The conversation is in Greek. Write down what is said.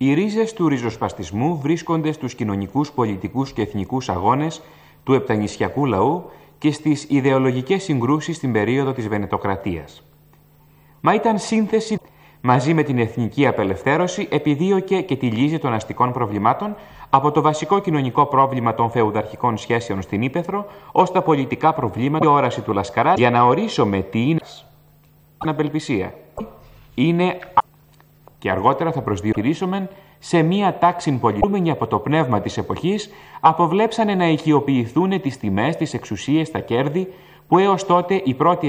Οι ρίζες του ριζοσπαστισμού βρίσκονται στους κοινωνικούς, πολιτικούς και εθνικούς αγώνες του επτανησιακού λαού και στις ιδεολογικές συγκρούσεις στην περίοδο της Βενετοκρατίας. Μα ήταν σύνθεση μαζί με την εθνική απελευθέρωση επιδίωκε και τη λύση των αστικών προβλημάτων από το βασικό κοινωνικό πρόβλημα των φεουδαρχικών σχέσεων στην Ύπαιθρο ως τα πολιτικά προβλήματα. Η όραση του Λασκαρά για να ορίσουμε τι είναι απελπισία. Είναι και αργότερα θα προσδιορίσουμε σε μία τάξη πολιτούμενη από το πνεύμα της εποχής αποβλέψανε να οικειοποιηθούν τις τιμές, τις εξουσίες, τα κέρδη που έως τότε η πρώτη